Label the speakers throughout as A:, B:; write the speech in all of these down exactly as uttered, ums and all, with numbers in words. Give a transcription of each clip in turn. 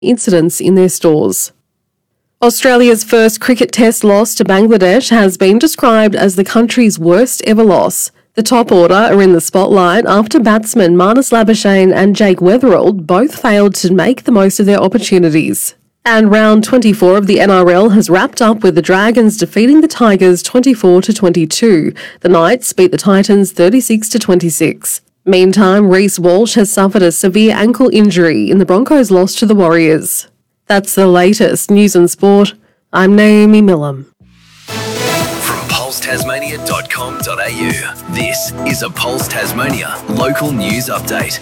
A: incidents in their stores. Australia's first cricket test loss to Bangladesh has been described as the country's worst ever loss. The top order are in the spotlight after batsmen Marnus Labuschagne and Jake Weatherald both failed to make the most of their opportunities. And round twenty-four of the N R L has wrapped up with the Dragons defeating the Tigers twenty-four to twenty-two. The Knights beat the Titans thirty-six to twenty-six. Meantime, Reece Walsh has suffered a severe ankle injury in the Broncos' loss to the Warriors. That's the latest news and sport. I'm Naomi Millam.
B: From pulse tasmania dot com dot a u, this is a Pulse Tasmania local news update.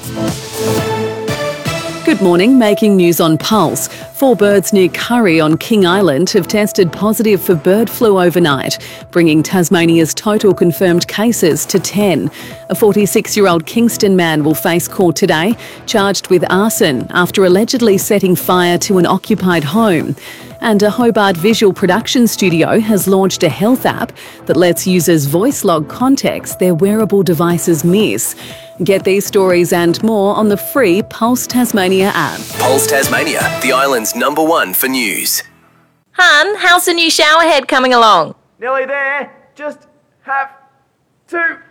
C: Good morning, making news on Pulse. Four birds near Curry on King Island have tested positive for bird flu overnight, bringing Tasmania's total confirmed cases to ten. A forty-six-year-old Kingston man will face court today, charged with arson after allegedly setting fire to an occupied home. And a Hobart visual production studio has launched a health app that lets users voice log contexts their wearable devices miss. Get these stories and more on the free Pulse Tasmania app.
B: Pulse Tasmania, the island's number one for news.
D: Hun, how's the new shower head coming along?
E: Nearly there. Just have to.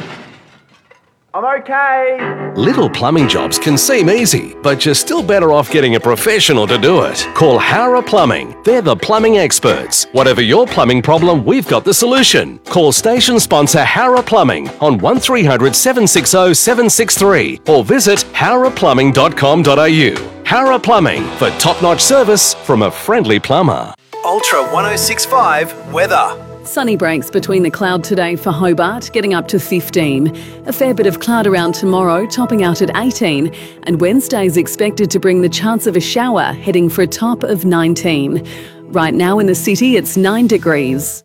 E: I'm okay.
F: Little plumbing jobs can seem easy, but you're still better off getting a professional to do it. Call Howrah Plumbing. They're the plumbing experts. Whatever your plumbing problem, we've got the solution. Call station sponsor Howrah Plumbing on one three hundred seven six zero seven six three or visit howrah plumbing dot com dot a u. Howrah Plumbing, for top-notch service from a friendly plumber.
B: Ultra one oh six point five weather.
C: Sunny breaks between the cloud today for Hobart, getting up to fifteen. A fair bit of cloud around tomorrow, topping out at eighteen. And Wednesday is expected to bring the chance of a shower, heading for a top of nineteen. Right now in the city, it's nine degrees.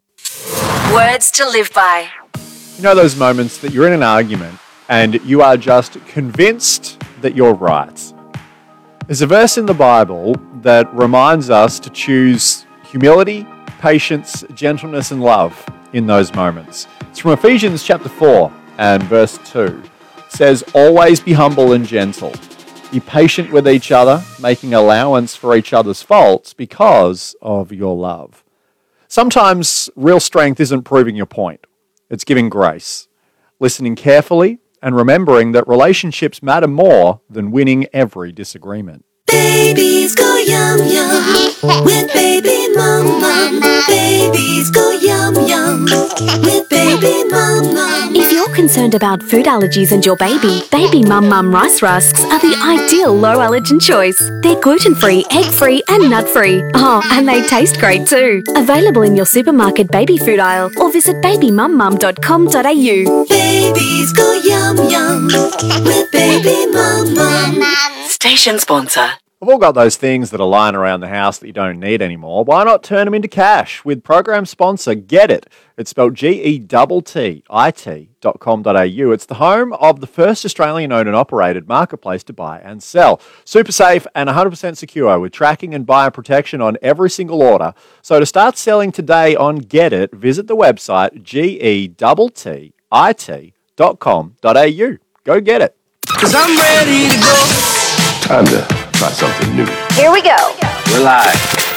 G: Words to live by.
H: You know those moments that you're in an argument and you are just convinced that you're right. There's a verse in the Bible that reminds us to choose humility, patience, gentleness and love in those moments. It's from Ephesians chapter four and verse two. It says, always be humble and gentle. Be patient with each other, making allowance for each other's faults because of your love. Sometimes real strength isn't proving your point. It's giving grace, listening carefully and remembering that relationships matter more than winning every disagreement.
I: Babies go yum yum with baby mum mum. Babies go yum yum with baby mum mum.
J: If you're concerned about food allergies and your baby, Baby Mum Mum Rice Rusks are the ideal low allergen choice. They're gluten-free, egg-free and nut-free. Oh, and they taste great too. Available in your supermarket baby food aisle or visit baby mum mum dot com dot a u.
I: Babies go yum yum with baby mum mum.
G: Station sponsor.
H: We've all got those things that are lying around the house that you don't need anymore. Why not turn them into cash with program sponsor Get It? It's spelled G E T T I T dot com dot a u. It's the home of the first Australian-owned and operated marketplace to buy and sell. Super safe and one hundred percent secure with tracking and buyer protection on every single order. So to start selling today on Get It, visit the website G E T T I T dot com dot a u. Go get it.
K: Cause I'm ready to go.
L: Time to try something new.
M: Here we go.
L: We're live.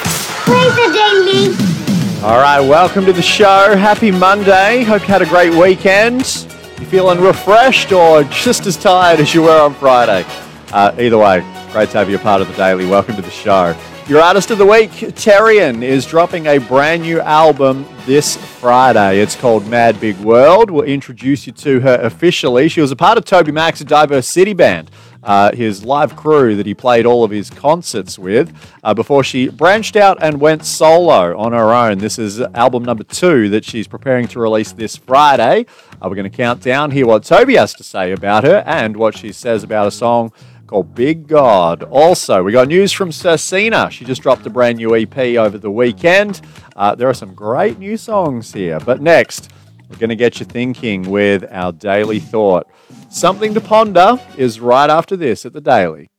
M: Play the ding ding.
H: All right, welcome to the show. Happy Monday. Hope you had a great weekend. You feeling refreshed or just as tired as you were on Friday? Uh, either way, great to have you a part of the daily. Welcome to the show. Your artist of the week, Terrian, is dropping a brand new album this Friday. It's called Mad Big World. We'll introduce you to her officially. She was a part of Toby Mac's Diverse City Band, uh, his live crew that he played all of his concerts with, uh, before she branched out and went solo on her own. This is album number two that she's preparing to release this Friday. Uh, we're going to count down, hear what Toby has to say about her and what she says about a song called Big God. Also, we got news from Sursina. She just dropped a brand new E P over the weekend. Uh, there are some great new songs here. But next, we're going to get you thinking with our Daily Thought. Something to ponder is right after this at the Daily.